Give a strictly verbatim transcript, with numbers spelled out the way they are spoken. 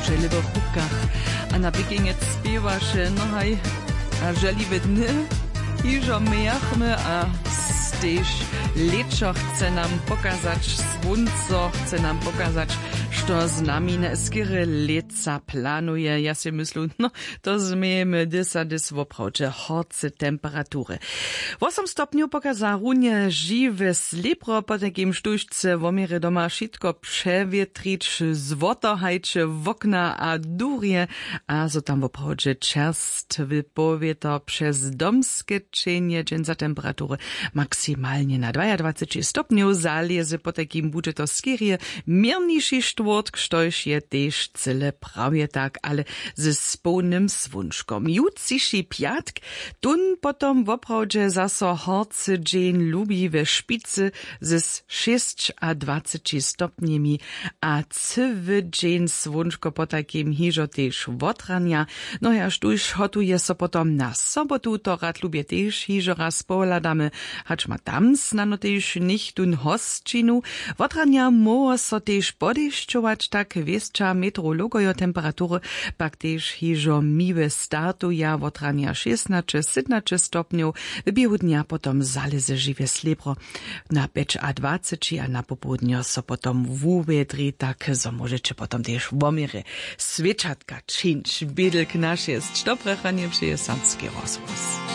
w żeliwych chubkach, a na biegieniec śpiewasze, no haj, a żeliwe dny, iżo myjachmy, a stež leczo chce nam pokazać, słońco chce nam pokazać, što z nami na skiery leca planuje. Ja si myślę, no to zmiejemy dysa dys w oprawdzie horce temperatury. osiem stopniów pokaza runie żywe slipro, po takim sztućce w omiery doma wszystko przewietrić, zwotohajcie w okna a durje, a zo tam w oprawdzie czerstwy powietor przez domskie cienie, dżęca temperatury maksymalnie na dwadzieścia stopniów, zalezy po takim budzie to skierie, mierniejszy sztwórtk, štož je tež cyle prawie tak, ale ze spolnym swunczkom. Jutsiši piatk, tun potom woprawdzie zaso horcy dzień lubi we szpicy ze sześć a dwadzieścia stopniami, a cywy dzień swunczko po takim hižo tež wotrania. No ja sztuž hotuje so potom na sobotu, to rad lubię tež hižo raz poladamy, hacz ma tam snano tež nicht tun hostčinu. Wotrania mo so tež podešťować, tak wieszcza meteorologojo temperatury, pak tež hižo miwe startuja wotrania szesnaście siedemnaście stopniów, w biehu dnia potom zalezy żywe slebro na becz a dwadzieścia, a na popołudnio so potom wuwiedri, tak so możecie potom tež w omiery sweczatka czynć. Biedelk nasz jest, što prechanie przyje Samski rozhlas.